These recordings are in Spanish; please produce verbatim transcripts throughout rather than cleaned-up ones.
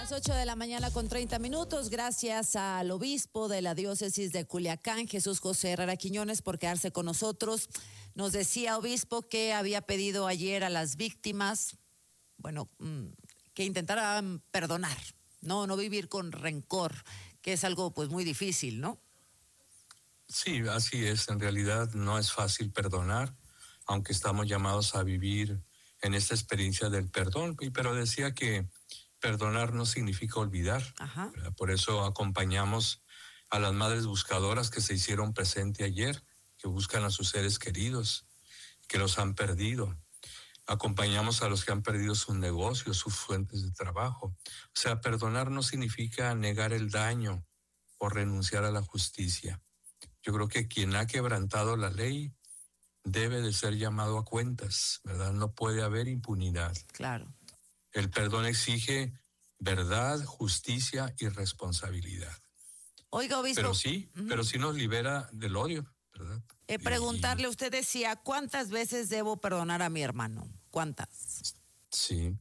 las ocho de la mañana con treinta minutos. Gracias al obispo de la diócesis de Culiacán, Jesús José Herrera Quiñones, por quedarse con nosotros. Nos decía, obispo, que había pedido ayer a las víctimas, bueno, que intentaran perdonar, no, no vivir con rencor, que es algo pues muy difícil, ¿no? Sí, así es. En realidad no es fácil perdonar, aunque estamos llamados a vivir en esta experiencia del perdón. Pero decía que perdonar no significa olvidar. Ajá. Por eso acompañamos a las madres buscadoras que se hicieron presente ayer, que buscan a sus seres queridos, que los han perdido. Acompañamos a los que han perdido sus negocios, sus fuentes de trabajo. O sea, perdonar no significa negar el daño o renunciar a la justicia. Yo creo que quien ha quebrantado la ley debe de ser llamado a cuentas, ¿verdad? No puede haber impunidad. Claro. El perdón exige verdad, justicia y responsabilidad. Oiga, obispo. Pero sí, uh-huh. pero sí nos libera del odio, ¿verdad? Eh, preguntarle, usted decía, ¿cuántas veces debo perdonar a mi hermano? ¿Cuántas? Sí.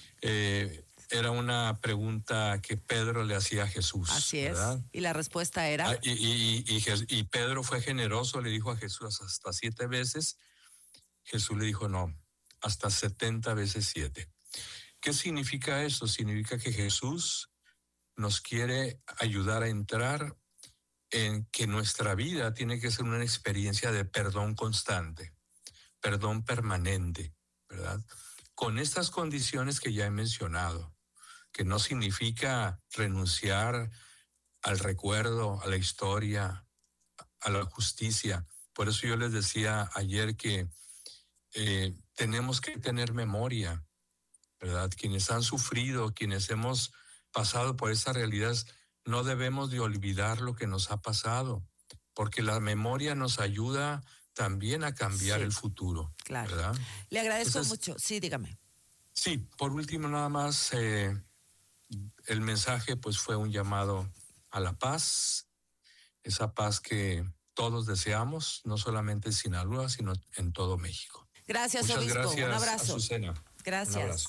Eh, era una pregunta que Pedro le hacía a Jesús. Así es. ¿Verdad? Y la respuesta era. Ah, y, y, y, y, y Pedro fue generoso, le dijo a Jesús hasta siete veces. Jesús le dijo no, hasta setenta veces siete. ¿Qué significa eso? Significa que Jesús nos quiere ayudar a entrar en que nuestra vida tiene que ser una experiencia de perdón constante, perdón permanente, ¿verdad? Con estas condiciones que ya he mencionado, que no significa renunciar al recuerdo, a la historia, a la justicia. Por eso yo les decía ayer que eh, tenemos que tener memoria, ¿verdad? Quienes han sufrido, quienes hemos pasado por esas realidades, no debemos de olvidar lo que nos ha pasado, porque la memoria nos ayuda también a cambiar sí, el futuro. Claro. ¿Verdad? Le agradezco Entonces, mucho. Sí, dígame. Sí, por último nada más, eh, el mensaje pues fue un llamado a la paz, esa paz que todos deseamos, no solamente en Sinaloa, sino en todo México. Gracias, Muchas obispo. gracias, un abrazo. Azucena. Gracias. Un abrazo.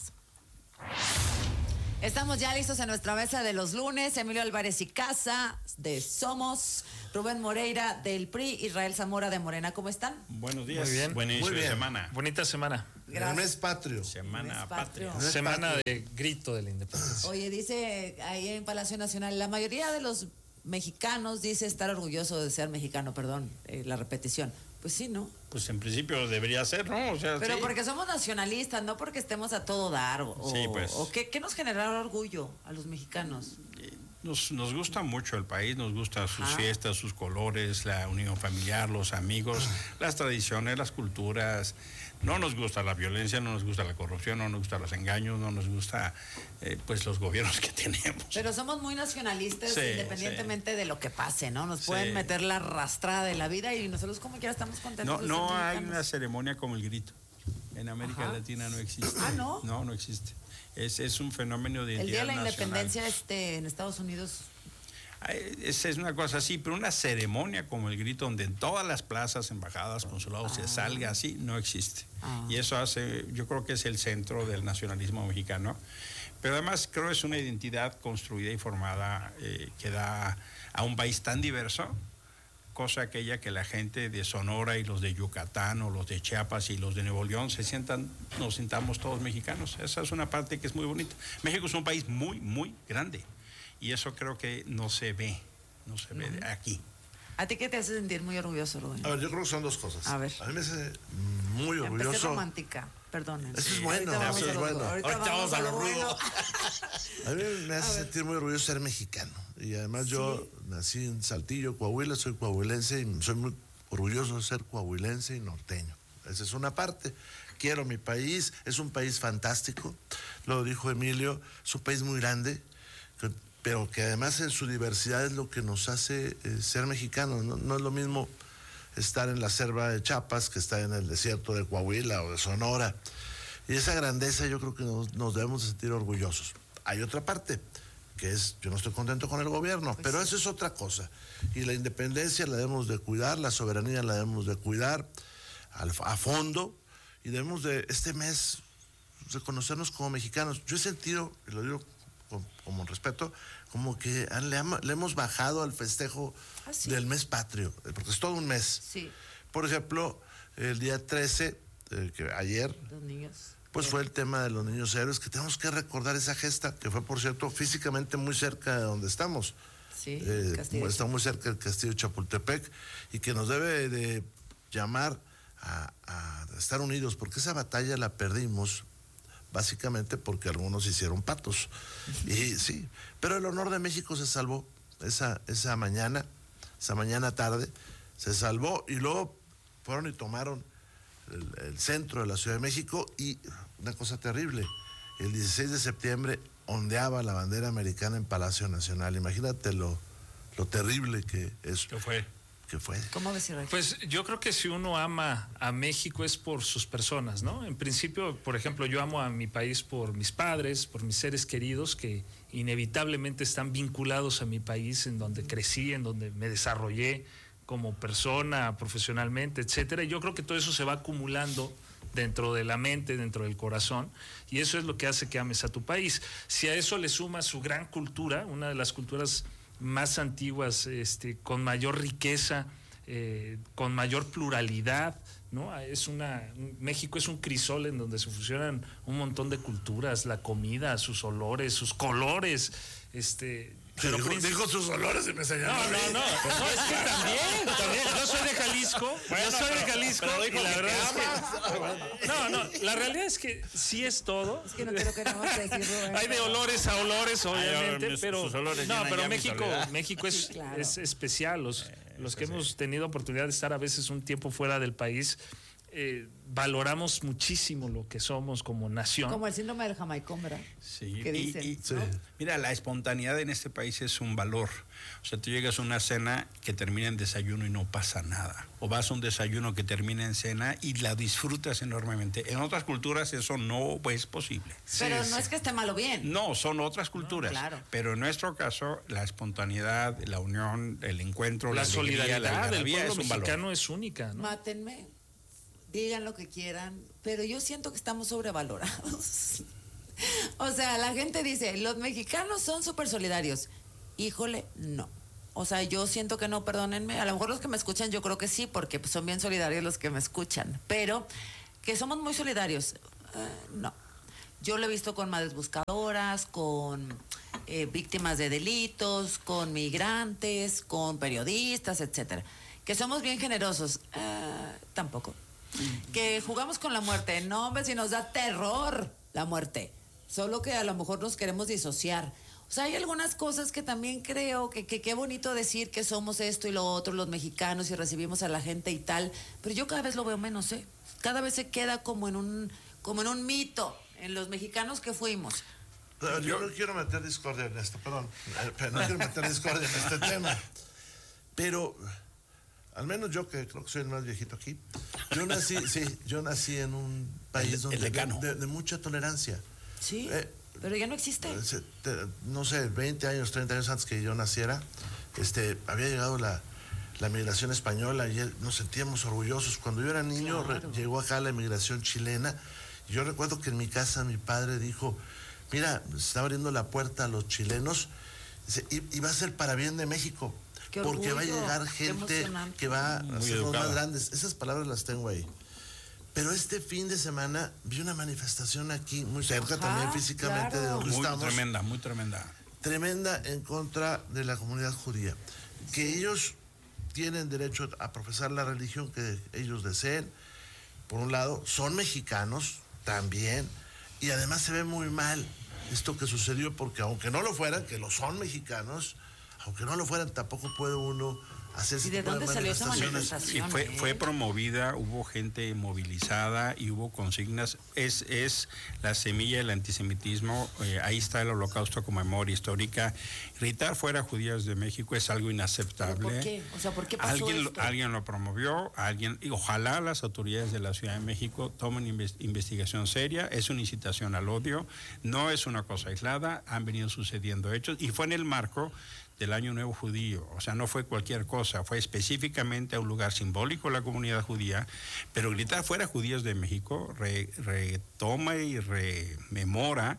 Estamos ya listos en nuestra mesa de los lunes. Emilio Álvarez y Casa de Somos, Rubén Moreira del P R I, Israel Zamora de Morena. ¿Cómo están? Buenos días. Muy bien. Buen inicio Muy bien. de semana. Bonita semana. Gracias. Mes patrio. Semana Mes patria. patrio. Semana de grito de la independencia. Oye, dice ahí en Palacio Nacional, la mayoría de los mexicanos dice estar orgulloso de ser mexicano, perdón, eh, la repetición. Pues sí, ¿no? Pues en principio debería ser, ¿no? O sea, Pero sí. porque somos nacionalistas, no porque estemos a todo dar. O, Sí, pues. o ¿qué, qué nos genera orgullo a los mexicanos? Nos, nos gusta mucho el país, nos gustan sus Ajá. fiestas, sus colores, la unión familiar, los amigos, las tradiciones, las culturas. No nos gusta la violencia, no nos gusta la corrupción, no nos gustan los engaños, no nos gusta eh, pues los gobiernos que tenemos. Pero somos muy nacionalistas, Sí, independientemente sí. de lo que pase, ¿no? Nos Sí. pueden meter la arrastrada de la vida y nosotros como quiera estamos contentos. No, de ser no hay mexicanos. una ceremonia como el grito. En América Ajá. Latina no existe. Ah, ¿no? No, no existe. Es, es un fenómeno de El día de la identidad nacional. independencia este, en Estados Unidos. Ay, Esa es una cosa así, pero una ceremonia como el grito, donde en todas las plazas, embajadas, consulados, Ah. se salga así, no existe. Ah. Y eso hace, yo creo que es el centro del nacionalismo mexicano. Pero además creo que es una identidad construida y formada eh, que da a un país tan diverso, cosa aquella que la gente de Sonora y los de Yucatán o los de Chiapas y los de Nuevo León se sientan, nos sintamos todos mexicanos. Esa es una parte que es muy bonita. México es un país muy, muy grande. Y eso creo que no se ve, no se ve Uh-huh. aquí. ¿A ti qué te hace sentir muy orgulloso, Rubén? A ver, yo creo que son dos cosas. A ver. A mí me hace muy Empecé orgulloso. romántica, perdonen. Eso es bueno, Ahorita vamos eso a es lo- bueno. Ahorita, vamos a lo bueno. A mí me hace sentir muy orgulloso ser mexicano. Y además yo Sí. nací en Saltillo, Coahuila, soy coahuilense y soy muy orgulloso de ser coahuilense y norteño. Esa es una parte. Quiero mi país, es un país fantástico. Lo dijo Emilio, es un país muy grande, que, pero que además en su diversidad es lo que nos hace eh, ser mexicanos. No, no es lo mismo estar en la selva de Chiapas que estar en el desierto de Coahuila o de Sonora. Y esa grandeza yo creo que nos, nos debemos de sentir orgullosos. Hay otra parte, que es, yo no estoy contento con el gobierno, Pues pero sí. eso es otra cosa. Y la independencia la debemos de cuidar, la soberanía la debemos de cuidar al, a fondo, y debemos de este mes reconocernos como mexicanos. Yo he sentido, y lo digo con, como respeto, como que le, ama, le hemos bajado al festejo ¿Ah, sí? del mes patrio, porque es todo un mes. Sí. Por ejemplo, el día trece, eh, que ayer, los niños. pues fue el tema de los niños héroes, que tenemos que recordar esa gesta, que fue, por cierto, físicamente muy cerca de donde estamos. Sí, eh, está muy cerca del castillo de Chapultepec, y que nos debe de llamar a, a estar unidos, porque esa batalla la perdimos básicamente porque algunos hicieron patos. Y sí, pero el honor de México se salvó esa, esa mañana, esa mañana tarde, se salvó, y luego fueron y tomaron el, el centro de la Ciudad de México, y una cosa terrible, el dieciséis de septiembre ondeaba la bandera americana en Palacio Nacional. Imagínate lo, lo terrible que es. ¿Qué fue? ¿Qué fue? ¿Cómo decirlo? Pues yo creo que si uno ama a México es por sus personas, ¿no? En principio, por ejemplo, yo amo a mi país por mis padres, por mis seres queridos que inevitablemente están vinculados a mi país, en donde crecí, en donde me desarrollé como persona, profesionalmente, etcétera. Y yo creo que todo eso se va acumulando dentro de la mente, dentro del corazón, y eso es lo que hace que ames a tu país. Si a eso le sumas su gran cultura, una de las culturas más antiguas, este, con mayor riqueza, eh, con mayor pluralidad, ¿no? Es una, México es un crisol en donde se fusionan un montón de culturas, la comida, sus olores, sus colores, este... Pero dijo, dijo sus olores y me señaló. No, no, no, no, es que también, también, yo soy de Jalisco, bueno, yo soy de Jalisco, pero, pero y la verdad es que, no, no, la realidad es que sí es todo. Es que no creo que no vamos a decirlo. Hay de olores a olores, obviamente, Ay, pero, no, pero México, México es, sí, claro. es especial, los, eh, los que sí. hemos tenido oportunidad de estar a veces un tiempo fuera del país, Eh, valoramos muchísimo lo que somos como nación. Como el síndrome del jamaicón, ¿verdad? Sí, ¿Qué dicen? y, y, sí. Mira, la espontaneidad en este país es un valor. O sea, tú llegas a una cena que termina en desayuno y no pasa nada. O vas a un desayuno que termina en cena y la disfrutas enormemente. En otras culturas eso no es posible. Pero sí, no sí. es que esté malo bien. No, son otras culturas. No, claro. Pero en nuestro caso, la espontaneidad, la unión, el encuentro, la, la alegría, solidaridad la del algarabía pueblo es un valor. mexicano es única, ¿no? Mátenme, digan lo que quieran, pero yo siento que estamos sobrevalorados. O sea, la gente dice, los mexicanos son súper solidarios. Híjole, no. O sea, yo siento que no, perdónenme. A lo mejor los que me escuchan yo creo que sí, porque pues, son bien solidarios los que me escuchan. Pero que somos muy solidarios, eh, no. Yo lo he visto con madres buscadoras, con eh, víctimas de delitos, con migrantes, con periodistas, etcétera. Que somos bien generosos, eh, tampoco. Que jugamos con la muerte, no, hombre, si nos da terror la muerte, solo que a lo mejor nos queremos disociar. O sea, hay algunas cosas que también creo que qué que bonito decir que somos esto y lo otro, los mexicanos, y recibimos a la gente y tal, pero yo cada vez lo veo menos, ¿eh? Cada vez se queda como en un, como en un mito, en los mexicanos que fuimos. Pero yo no quiero meter discordia en esto, perdón, no quiero meter discordia en este tema, pero... Al menos yo, que creo que soy el más viejito aquí, yo nací, sí, yo nací en un país el, donde el de, de, de mucha tolerancia. Sí, eh, pero ya no existe. Eh, te, no sé, veinte años, treinta años antes que yo naciera, este, había llegado la, la migración española y nos sentíamos orgullosos. Cuando yo era niño, claro. re, llegó acá la migración chilena. Y yo recuerdo que en mi casa mi padre dijo, mira, se está abriendo la puerta a los chilenos y, y va a ser para bien de México. Qué porque orgullo, va a llegar gente que va a ser más grandes. Esas palabras las tengo ahí. Pero este fin de semana vi una manifestación aquí, muy cerca. Ajá, también físicamente, claro. De donde muy estamos. Muy tremenda, muy tremenda. Tremenda en contra de la comunidad judía. Que sí. Ellos tienen derecho a profesar la religión que ellos deseen. Por un lado, son mexicanos también. Y además se ve muy mal esto que sucedió, porque aunque no lo fueran, que lo son mexicanos, aunque no lo fueran, tampoco puede uno hacer ese ¿Y de tipo dónde de salió esa manifestación? Y fue, eh? fue promovida, hubo gente movilizada y hubo consignas. Es, es la semilla del antisemitismo. Eh, ahí está el Holocausto como memoria histórica. Gritar fuera judíos de México es algo inaceptable. ¿Pero por qué? O sea, ¿por qué pasó alguien, esto? Alguien lo promovió, alguien, y ojalá las autoridades de la Ciudad de México tomen inves, investigación seria. Es una incitación al odio, no es una cosa aislada, han venido sucediendo hechos y fue en el marco del Año Nuevo Judío, o sea, no fue cualquier cosa, fue específicamente a un lugar simbólico de la comunidad judía, pero gritar fuera judíos de México re, retoma y rememora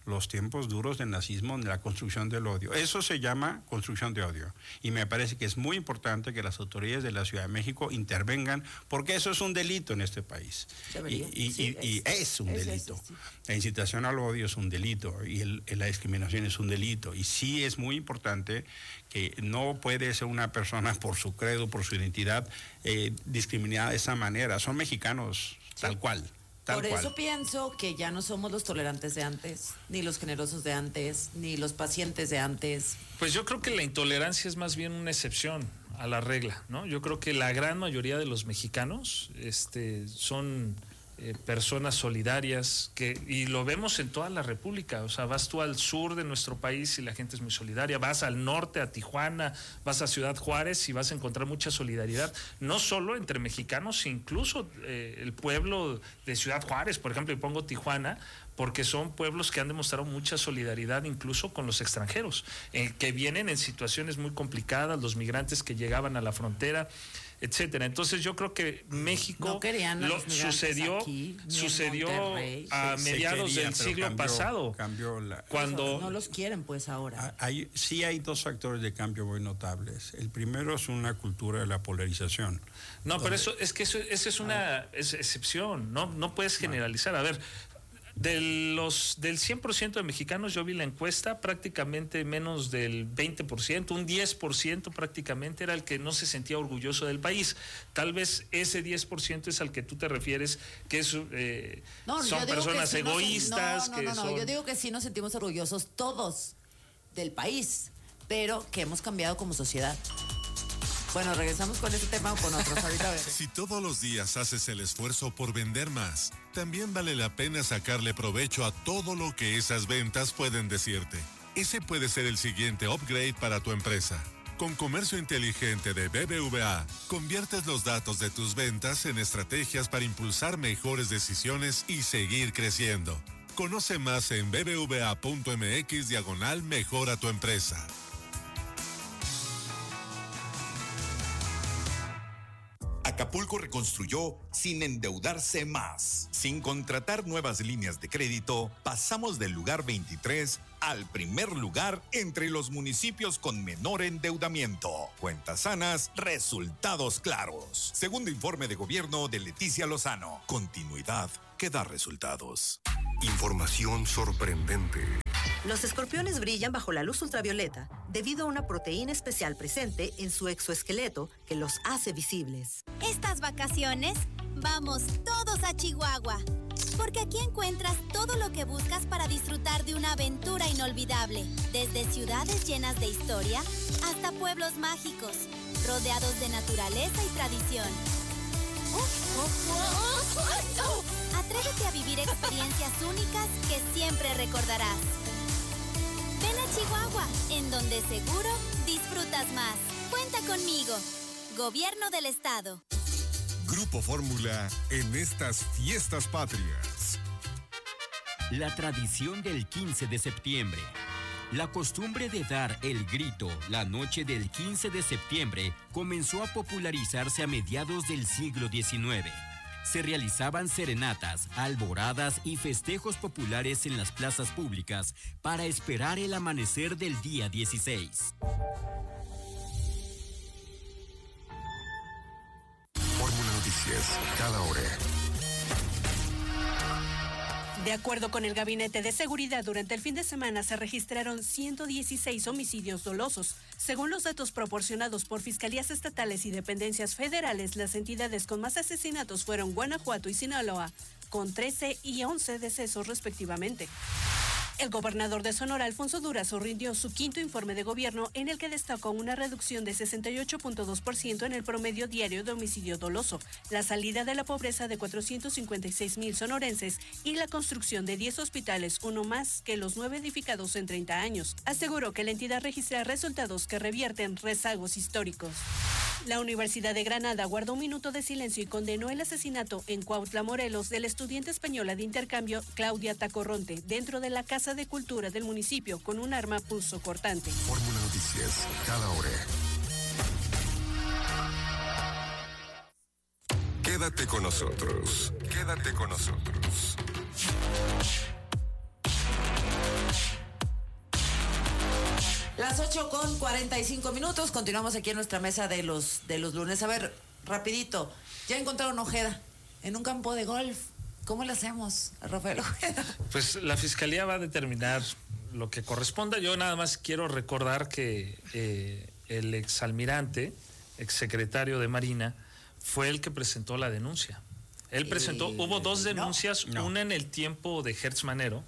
los tiempos duros del nazismo en la construcción del odio. Eso se llama construcción de odio. Y me parece que es muy importante que las autoridades de la Ciudad de México intervengan, porque eso es un delito en este país. Debería. Y, y, Sí, y, y es, es un es, delito. es, sí. La incitación al odio es un delito y el, la discriminación es un delito. Y sí es muy importante que no puede ser una persona por su credo, por su identidad, eh, discriminada de esa manera. Son mexicanos, sí. tal cual. Tal Por cual. eso pienso que ya no somos los tolerantes de antes, ni los generosos de antes, ni los pacientes de antes. Pues yo creo que la intolerancia es más bien una excepción a la regla, ¿no? Yo creo que la gran mayoría de los mexicanos este, son eh, personas solidarias, que, y lo vemos en toda la República. O sea, vas tú al sur de nuestro país y la gente es muy solidaria, vas al norte, a Tijuana, vas a Ciudad Juárez y vas a encontrar mucha solidaridad, no solo entre mexicanos, incluso eh, el pueblo de Ciudad Juárez, por ejemplo, y pongo Tijuana, porque son pueblos que han demostrado mucha solidaridad incluso con los extranjeros, eh, que vienen en situaciones muy complicadas, los migrantes que llegaban a la frontera, etcétera. Entonces yo creo que México no querían a lo los migrantes sucedió aquí, ni sucedió en Monterrey. a Se- mediados se quería, del pero siglo cambió- pasado, cambió la- cuando No los quieren pues ahora. Hay, sí hay dos factores de cambio muy notables. El primero es una cultura de la polarización. no, pero eso es que eso, esa es una es excepción, no no puedes generalizar. A ver, de los del cien por ciento de mexicanos, yo vi la encuesta, prácticamente menos del veinte por ciento, un diez por ciento prácticamente era el que no se sentía orgulloso del país. Tal vez ese diez por ciento es al que tú te refieres, que es, eh, No, yo son digo personas que sí nos- egoístas. No, no, que no, no, son... yo digo que sí nos sentimos orgullosos todos del país, pero que hemos cambiado como sociedad. Bueno, regresamos con este tema o con otros. Ahorita a ver. Si todos los días haces el esfuerzo por vender más, también vale la pena sacarle provecho a todo lo que esas ventas pueden decirte. Ese puede ser el siguiente upgrade para tu empresa. Con Comercio Inteligente de B B V A, conviertes los datos de tus ventas en estrategias para impulsar mejores decisiones y seguir creciendo. Conoce más en bbva.mx diagonal mejora tu empresa. Acapulco reconstruyó sin endeudarse más. Sin contratar nuevas líneas de crédito, pasamos del lugar veintitrés al primer lugar entre los municipios con menor endeudamiento. Cuentas sanas, resultados claros. Segundo informe de gobierno de Leticia Lozano. Continuidad que da resultados. Información sorprendente. Los escorpiones brillan bajo la luz ultravioleta debido a una proteína especial presente en su exoesqueleto que los hace visibles. Estas vacaciones, vamos todos a Chihuahua, porque aquí encuentras todo lo que buscas para disfrutar de una aventura inolvidable, desde ciudades llenas de historia hasta pueblos mágicos, rodeados de naturaleza y tradición. Atrévete a vivir experiencias únicas que siempre recordarás. Ven a Chihuahua, en donde seguro disfrutas más. Cuenta conmigo. Gobierno del Estado. Grupo Fórmula en estas fiestas patrias. La tradición del quince de septiembre. La costumbre de dar el grito la noche del quince de septiembre comenzó a popularizarse a mediados del siglo diecinueve. Se realizaban serenatas, alboradas y festejos populares en las plazas públicas para esperar el amanecer del día dieciséis. Fórmula Noticias, cada hora. De acuerdo con el Gabinete de Seguridad, durante el fin de semana se registraron ciento dieciséis homicidios dolosos. Según los datos proporcionados por fiscalías estatales y dependencias federales, las entidades con más asesinatos fueron Guanajuato y Sinaloa, con trece y once decesos respectivamente. El gobernador de Sonora, Alfonso Durazo, rindió su quinto informe de gobierno en el que destacó una reducción de sesenta y ocho punto dos por ciento en el promedio diario de homicidio doloso, la salida de la pobreza de cuatrocientos cincuenta y seis mil sonorenses y la construcción de diez hospitales, uno más que los nueve edificados en treinta años. Aseguró que la entidad registra resultados que revierten rezagos históricos. La Universidad de Granada guardó un minuto de silencio y condenó el asesinato en Cuautla, Morelos, de la estudiante española de intercambio Claudia Tacorronte, dentro de la Casa de Cultura del municipio, con un arma punzocortante. Fórmula Noticias, cada hora. Quédate con nosotros. Quédate con nosotros. Las ocho con cuarenta y cinco minutos, continuamos aquí en nuestra mesa de los, de los lunes. A ver, rapidito, ya encontraron Ojeda en un campo de golf. ¿Cómo le hacemos a Rafael Ojeda? Pues la Fiscalía va a determinar lo que corresponda. Yo nada más quiero recordar que eh, el exalmirante, exsecretario de Marina, fue el que presentó la denuncia. Él presentó, eh, hubo dos denuncias, no, no. una en el tiempo de Hertz Manero,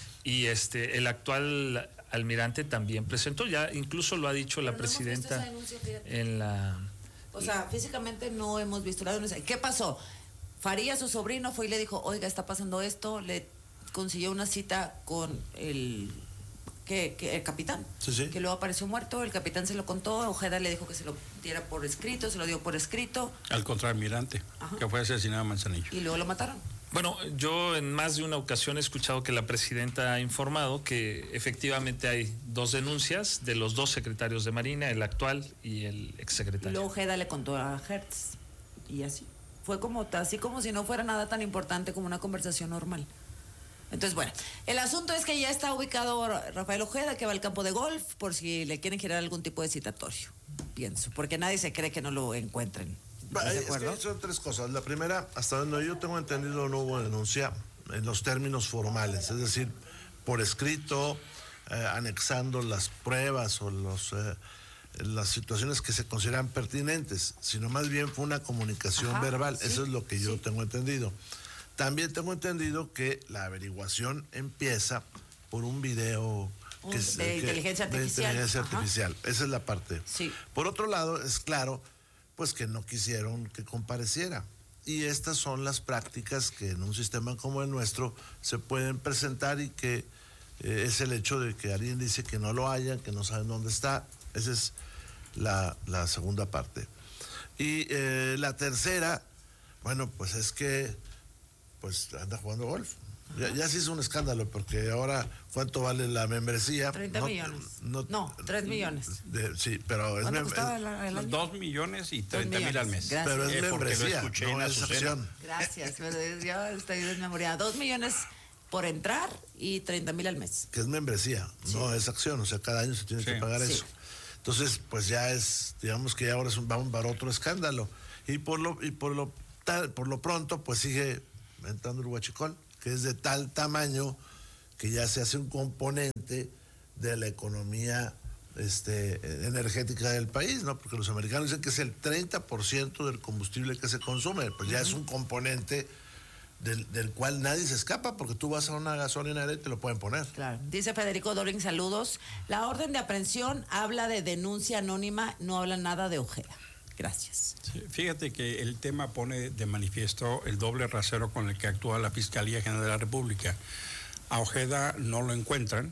y este el actual almirante también presentó, ya incluso lo ha dicho Pero la no presidenta denuncia, en la... O sea, físicamente no hemos visto la denuncia. ¿Qué pasó? Faría, su sobrino, fue y le dijo, oiga, está pasando esto, le consiguió una cita con el... Que, que el capitán, sí, sí. que luego apareció muerto, el capitán se lo contó, Ojeda le dijo que se lo diera por escrito, se lo dio por escrito. Al contraalmirante, Ajá. que fue asesinado en Manzanillo. Y luego lo mataron. Bueno, yo en más de una ocasión he escuchado que la presidenta ha informado que efectivamente hay dos denuncias de los dos secretarios de Marina, el actual y el exsecretario. Y luego Ojeda le contó a Hertz, y así. Fue como, así como si no fuera nada tan importante como una conversación normal. Entonces, bueno, el asunto es que ya está ubicado Rafael Ojeda, que va al campo de golf, por si le quieren generar algún tipo de citatorio, pienso, porque nadie se cree que no lo encuentren. ¿De acuerdo? Es que son tres cosas. La primera, hasta donde yo tengo entendido, no hubo denuncia en los términos formales, es decir, por escrito, eh, anexando las pruebas o los, eh, las situaciones que se consideran pertinentes, sino más bien fue una comunicación Ajá, verbal, sí, eso es lo que yo sí. tengo entendido. También tengo entendido que la averiguación empieza por un video que es, de, que, inteligencia de inteligencia artificial. Ajá. Esa es la parte. Sí. Por otro lado, es claro, pues que no quisieron que compareciera. Y estas son las prácticas que en un sistema como el nuestro se pueden presentar y que eh, es el hecho de que alguien dice que no lo hayan, que no saben dónde está. Esa es la, la segunda parte. Y eh, la tercera, bueno, pues es que pues anda jugando golf. Ya, ya se hizo un escándalo porque ahora, ¿cuánto vale la membresía? treinta no, millones. No, no tres millones. De, sí, pero es... ¿Cuánto costaba el, el año? Dos millones y treinta mil al mes. Gracias. Pero es eh, membresía, no es acción. Gracias, pero yo estoy desmemoriada. Dos millones por entrar y treinta mil al mes. Que es membresía, sí. no es acción, o sea, cada año se tiene sí. que pagar sí. eso. Entonces, pues ya es, digamos que ahora es un, vamos para otro escándalo. Y por lo, y por lo, tal, por lo pronto, pues sigue entrando el huachicol, que es de tal tamaño que ya se hace un componente de la economía este, energética del país, ¿no? Porque los americanos dicen que es el treinta por ciento del combustible que se consume, pues ya uh-huh. es un componente del, del cual nadie se escapa, porque tú vas a una gasolinera y te lo pueden poner. Claro. Dice Federico Doring, saludos. La orden de aprehensión habla de denuncia anónima, no habla nada de Ojeda. Gracias. Sí, fíjate que el tema pone de manifiesto el doble rasero con el que actúa la Fiscalía General de la República. A Ojeda no lo encuentran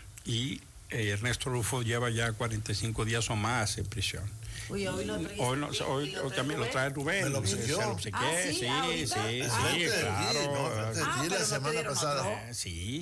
y eh, Ernesto Rufo lleva ya cuarenta y cinco días o más en prisión. Uy, hoy lo trae, hoy, no, hoy, hoy también lo trae Rubén. Me lo obsequió. Se lo obsequié, ah, sí, sí, ¿ahorita? sí, ah, sí, claro. No, ah, la no semana pasada. Eh, sí.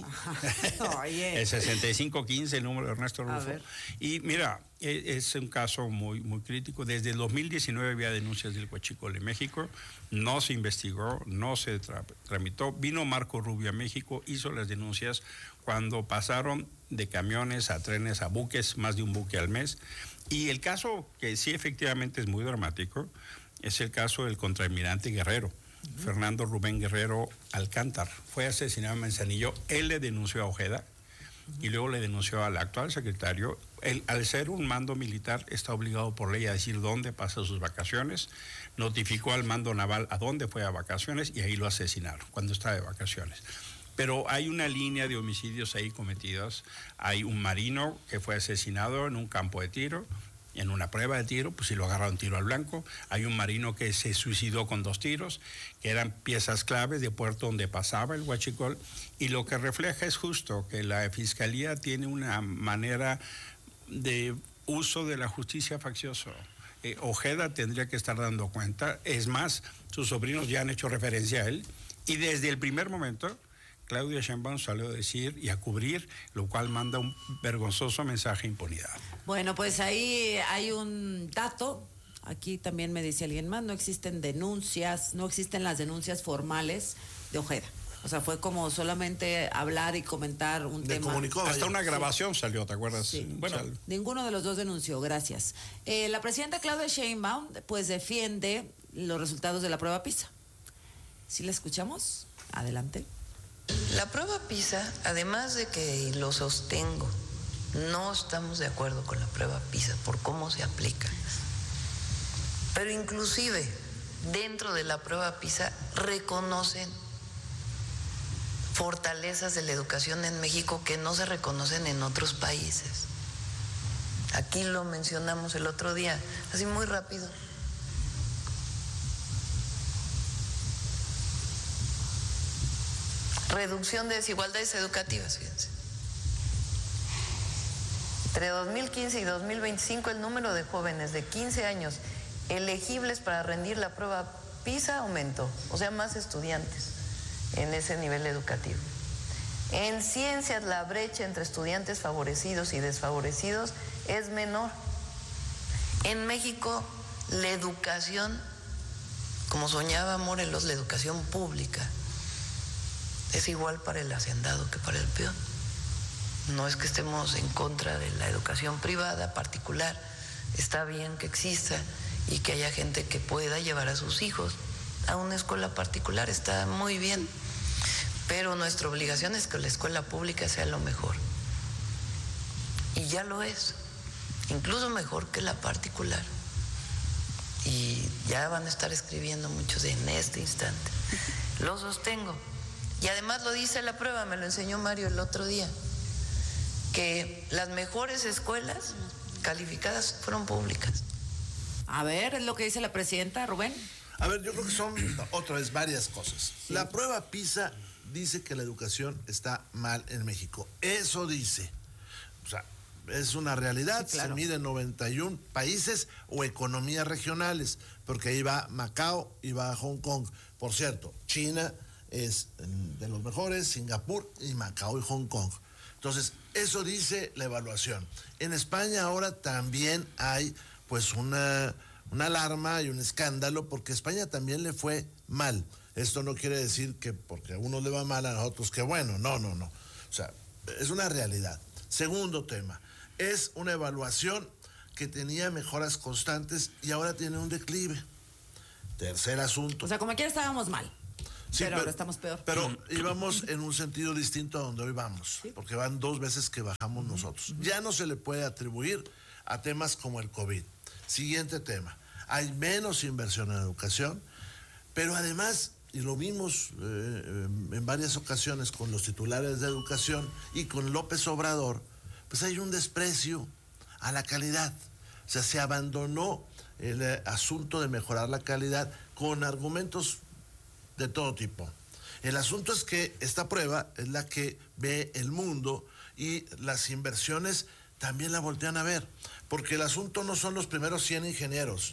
Oye. El sesenta y cinco quince, el número de Ernesto Rufo. Y mira, es un caso muy, muy crítico. Desde el dos mil diecinueve había denuncias del huachicol en México. No se investigó, no se tra tramitó. Vino Marco Rubio a México, hizo las denuncias cuando pasaron de camiones a trenes a buques, más de un buque al mes. Y el caso que sí efectivamente es muy dramático es el caso del contraalmirante Guerrero, uh-huh. Fernando Rubén Guerrero Alcántar. Fue asesinado en Manzanillo, él le denunció a Ojeda uh-huh. y luego le denunció al actual secretario. Él, al ser un mando militar, está obligado por ley a decir dónde pasa sus vacaciones, notificó al mando naval a dónde fue a vacaciones y ahí lo asesinaron cuando estaba de vacaciones. Pero hay una línea de homicidios ahí cometidos. Hay un marino que fue asesinado en un campo de tiro, en una prueba de tiro, pues si lo agarraron tiro al blanco. Hay un marino que se suicidó con dos tiros, que eran piezas claves de puerto donde pasaba el huachicol. Y lo que refleja es justo que la Fiscalía tiene una manera de uso de la justicia faccioso. Eh, Ojeda tendría que estar dando cuenta. Es más, sus sobrinos ya han hecho referencia a él. Y desde el primer momento Claudia Sheinbaum salió a decir y a cubrir, lo cual manda un vergonzoso mensaje de impunidad. Bueno, pues ahí hay un dato. Aquí también me dice alguien más, no existen denuncias, no existen las denuncias formales de Ojeda. O sea, fue como solamente hablar y comentar un De tema. comunicó, hasta una grabación sí. salió, ¿te acuerdas? Sí. Bueno, Sal... ninguno de los dos denunció, gracias. Eh, la presidenta Claudia Sheinbaum pues defiende los resultados de la prueba PISA. ¿Sí la escuchamos? Adelante. La prueba PISA, además de que lo sostengo, no estamos de acuerdo con la prueba PISA por cómo se aplica. Pero inclusive dentro de la prueba PISA reconocen fortalezas de la educación en México que no se reconocen en otros países. Aquí lo mencionamos el otro día, así muy rápido. Reducción de desigualdades educativas, fíjense. Entre dos mil quince y dos mil veinticinco el número de jóvenes de quince años elegibles para rendir la prueba PISA aumentó, o sea, más estudiantes en ese nivel educativo. En ciencias la brecha entre estudiantes favorecidos y desfavorecidos es menor. En México la educación, como soñaba Morelos, la educación pública es igual para el hacendado que para el peón. No es que estemos en contra de la educación privada particular, está bien que exista y que haya gente que pueda llevar a sus hijos a una escuela particular, está muy bien, pero nuestra obligación es que la escuela pública sea lo mejor, y ya lo es, incluso mejor que la particular, y ya van a estar escribiendo muchos en este instante. Lo sostengo, y además lo dice la prueba, me lo enseñó Mario el otro día, que las mejores escuelas calificadas fueron públicas. A ver, es lo que dice la presidenta, Rubén. A ver, yo creo que son, otra vez, varias cosas. Sí. La prueba PISA dice que la educación está mal en México. Eso dice. O sea, es una realidad. Sí, claro. Se mide en noventa y uno países o economías regionales, porque ahí va Macao y va Hong Kong. Por cierto, China es de los mejores, Singapur y Macao y Hong Kong. Entonces, eso dice la evaluación. En España ahora también hay pues una, una alarma y un escándalo, porque a España también le fue mal. Esto no quiere decir que porque a uno le va mal a nosotros que bueno, no, no, no. O sea, es una realidad. Segundo tema, es una evaluación que tenía mejoras constantes y ahora tiene un declive. Tercer asunto. O sea, como quiera estábamos mal. Sí, pero, pero ahora estamos peor. Pero íbamos en un sentido distinto a donde hoy vamos, ¿sí? Porque van dos veces que bajamos uh-huh. nosotros. Uh-huh. Ya no se le puede atribuir a temas como el COVID. Siguiente tema, hay menos inversión en educación, pero además, y lo vimos eh, en varias ocasiones con los titulares de educación y con López Obrador, pues hay un desprecio a la calidad. O sea, se abandonó el eh, asunto de mejorar la calidad con argumentos de todo tipo. El asunto es que esta prueba es la que ve el mundo y las inversiones también la voltean a ver, porque el asunto no son los primeros cien ingenieros,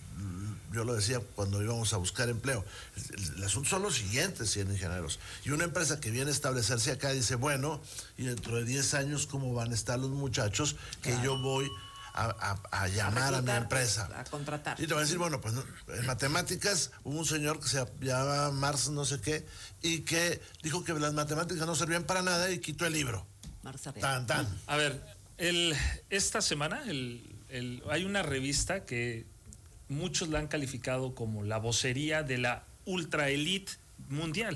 yo lo decía cuando íbamos a buscar empleo, el, el asunto son los siguientes cien ingenieros, y una empresa que viene a establecerse acá dice, bueno, y dentro de diez años cómo van a estar los muchachos que claro. yo voy a, a, a llamar a, a mi empresa. A contratar. Y te va a decir, bueno, pues en matemáticas hubo un señor que se llamaba Marx no sé qué, y que dijo que las matemáticas no servían para nada y quitó el libro. Tan, tan. A ver, El, esta semana el, el, hay una revista que muchos la han calificado como la vocería de la ultraelite mundial.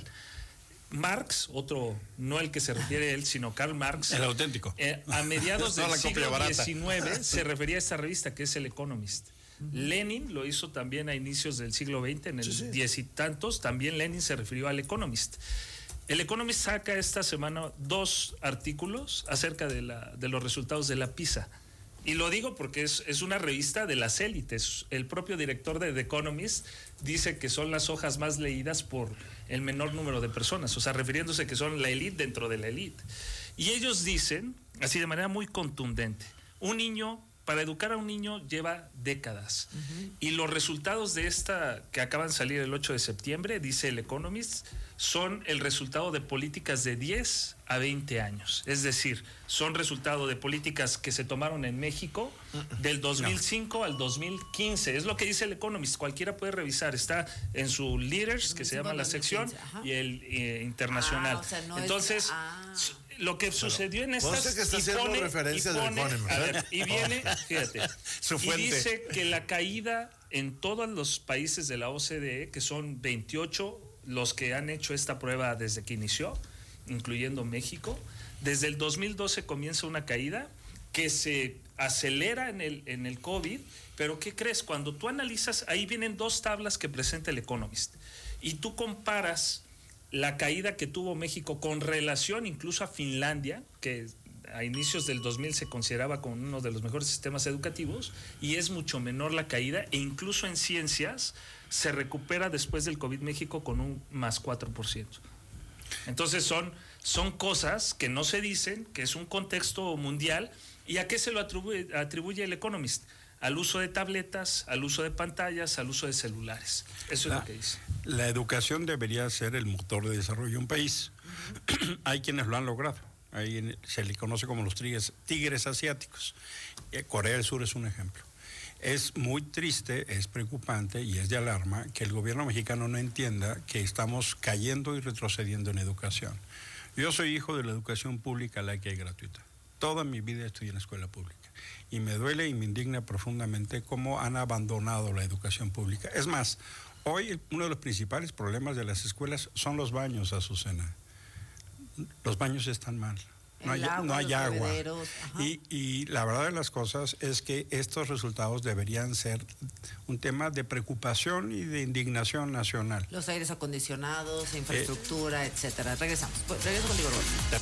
Marx, otro, no el que se refiere a él, sino Karl Marx. El auténtico. Eh, a mediados del no siglo diecinueve se refería a esta revista que es el Economist. Uh-huh. Lenin lo hizo también a inicios del siglo veinte, en el sí, sí. diez y tantos, también Lenin se refirió al Economist. El Economist saca esta semana dos artículos acerca de, la, de los resultados de la PISA. Y lo digo porque es, es una revista de las élites. El propio director de The Economist dice que son las hojas más leídas por el menor número de personas, o sea, refiriéndose que son la élite dentro de la élite. Y ellos dicen, así de manera muy contundente, un niño para educar a un niño lleva décadas. Uh-huh. Y los resultados de esta que acaban de salir el ocho de septiembre, dice el Economist, son el resultado de políticas de diez a veinte años. Es decir, son resultado de políticas que se tomaron en México del dos mil cinco no. al dos mil quince. Es lo que dice el Economist. Cualquiera puede revisar. Está en su Leaders, que se llama la sección, y el eh, internacional. Ah, o sea, no Entonces... Es... Ah. Lo que sucedió en estas que está y pone, referencias y, pone, del a ver, y viene, fíjate, Su fuente. Y dice que la caída en todos los países de la O C D E, que son veintiocho los que han hecho esta prueba desde que inició, incluyendo México, desde el dos mil doce comienza una caída que se acelera en el, en el COVID, pero ¿qué crees? Cuando tú analizas, ahí vienen dos tablas que presenta el Economist, y tú comparas la caída que tuvo México con relación incluso a Finlandia, que a inicios del dos mil se consideraba como uno de los mejores sistemas educativos, y es mucho menor la caída, e incluso en ciencias se recupera después del COVID México con un más cuatro por ciento. Entonces son, son cosas que no se dicen, que es un contexto mundial. ¿Y a qué se lo atribuye, atribuye el Economist? Al uso de tabletas, al uso de pantallas, al uso de celulares. Eso la, es lo que dice. La educación debería ser el motor de desarrollo de un país. Uh-huh. Hay quienes lo han logrado. Ahí se le conoce como los tigres, tigres asiáticos. Corea del Sur es un ejemplo. Es muy triste, es preocupante y es de alarma que el gobierno mexicano no entienda que estamos cayendo y retrocediendo en educación. Yo soy hijo de la educación pública, laica y gratuita. Toda mi vida estudié en la escuela pública. Y me duele y me indigna profundamente cómo han abandonado la educación pública. Es más, hoy uno de los principales problemas de las escuelas son los baños, Azucena. Los baños están mal. No hay agua. No hay agua. Y, y la verdad de las cosas es que estos resultados deberían ser un tema de preocupación y de indignación nacional. Los aires acondicionados, infraestructura, eh, etcétera. Regresamos. Pues, regreso contigo, Roberto.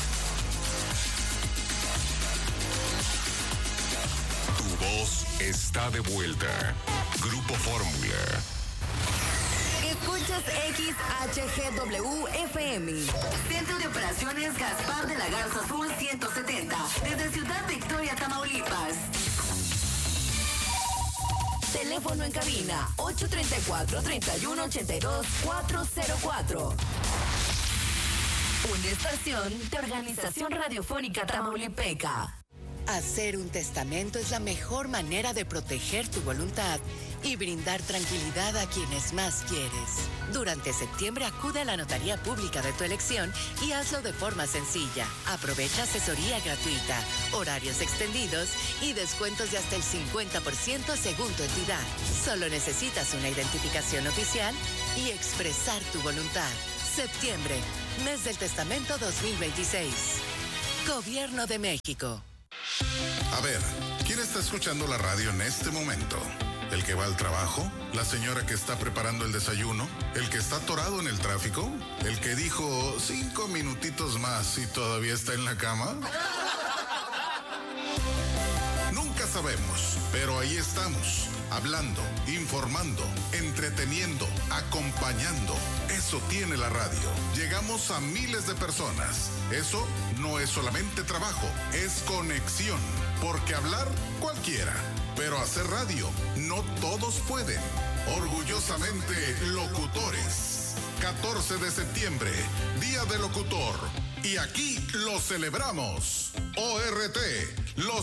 Voz está de vuelta. Grupo Fórmula. Escuchas X H G W F M. Centro de Operaciones Gaspar de la Garza Sur ciento setenta. Desde Ciudad Victoria, Tamaulipas. Teléfono en cabina ocho tres cuatro, tres uno ocho dos, cuatro cero cuatro. Una estación de Organización Radiofónica Tamaulipeca. Hacer un testamento es la mejor manera de proteger tu voluntad y brindar tranquilidad a quienes más quieres. Durante septiembre acude a la notaría pública de tu elección y hazlo de forma sencilla. Aprovecha asesoría gratuita, horarios extendidos y descuentos de hasta el cincuenta por ciento según tu entidad. Solo necesitas una identificación oficial y expresar tu voluntad. Septiembre, mes del testamento dos mil veintiséis. Gobierno de México. A ver, ¿quién está escuchando la radio en este momento? ¿El que va al trabajo? ¿La señora que está preparando el desayuno? ¿El que está atorado en el tráfico? ¿El que dijo cinco minutitos más y todavía está en la cama? Nunca sabemos, pero ahí estamos, hablando, informando, entreteniendo, acompañando. Eso tiene la radio. Llegamos a miles de personas. Eso no es solamente trabajo, es conexión. Porque hablar cualquiera, pero hacer radio no todos pueden. Orgullosamente locutores. catorce de septiembre, Día del Locutor. Y aquí lo celebramos. O R T, los